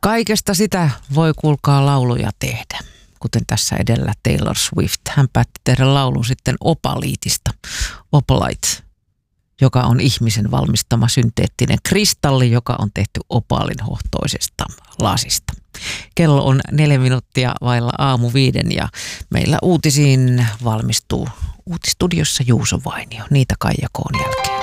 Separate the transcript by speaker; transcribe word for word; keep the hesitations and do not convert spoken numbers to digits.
Speaker 1: Kaikesta sitä voi kuulkaa lauluja tehdä, kuten tässä edellä Taylor Swift. Hän päätti tehdä laulun sitten opaliitista, opalite, joka on ihmisen valmistama synteettinen kristalli, joka on tehty opaalinhohtoisesta lasista. Kello on neljä minuuttia vailla aamu viiden ja meillä uutisiin valmistuu uutistudiossa Juuso Vainio. Niitä Kaija Koon jälkeen.